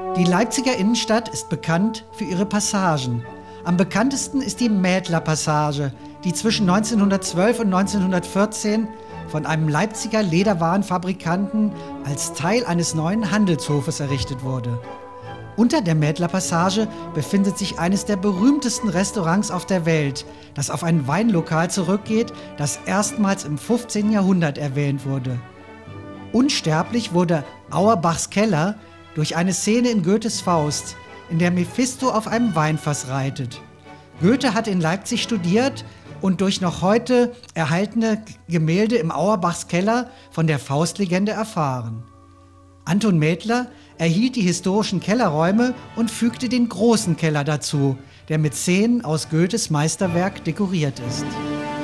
Die Leipziger Innenstadt ist bekannt für ihre Passagen. Am bekanntesten ist die Mädler-Passage, die zwischen 1912 und 1914 von einem Leipziger Lederwarenfabrikanten als Teil eines neuen Handelshofes errichtet wurde. Unter der Mädler-Passage befindet sich eines der berühmtesten Restaurants auf der Welt, das auf ein Weinlokal zurückgeht, das erstmals im 15. Jahrhundert erwähnt wurde. Unsterblich wurde Auerbachs Keller durch eine Szene in Goethes Faust, in der Mephisto auf einem Weinfass reitet. Goethe hat in Leipzig studiert und durch noch heute erhaltene Gemälde im Auerbachs Keller von der Faustlegende erfahren. Anton Mädler erhielt die historischen Kellerräume und fügte den großen Keller dazu, der mit Szenen aus Goethes Meisterwerk dekoriert ist.